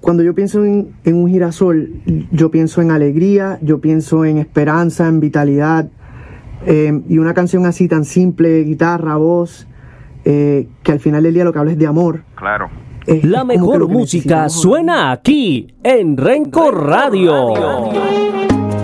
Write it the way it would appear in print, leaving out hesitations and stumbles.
cuando yo pienso en un girasol, yo pienso en alegría, yo pienso en esperanza, en vitalidad, y una canción así tan simple, guitarra, voz, que al final del día lo que habla es de amor. Claro. La mejor música suena aquí en Renco Radio.